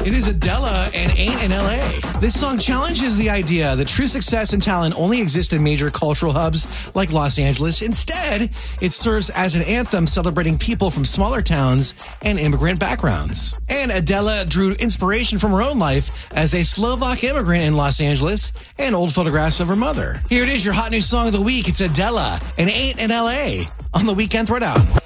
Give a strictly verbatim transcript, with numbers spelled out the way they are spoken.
It is Adele and Ain't in L A. This song challenges the idea that true success and talent only exist in major cultural hubs like Los Angeles. Instead, it serves as an anthem celebrating people from smaller towns and immigrant backgrounds. And Adele drew inspiration from her own life as a Slovak immigrant in Los Angeles and old photographs of her mother. Here it is, your hot new song of the week. It's Adele and Ain't in L A on the Weekend Throwdown.